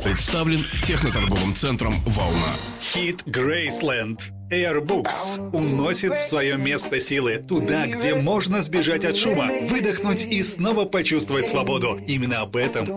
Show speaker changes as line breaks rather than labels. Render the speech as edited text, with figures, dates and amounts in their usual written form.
Представлен техноторговым центром «Волна».
Хит Graceland. Airbooks уносит в свое место силы, туда, где можно сбежать от шума, выдохнуть и снова почувствовать свободу. Именно об этом